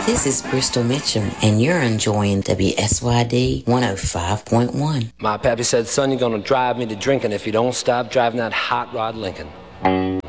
This is Bristol Mitchum, and you're enjoying WSYD 105.1. My pappy said, son, you're gonna drive me to drinking if you don't stop driving that hot rod Lincoln.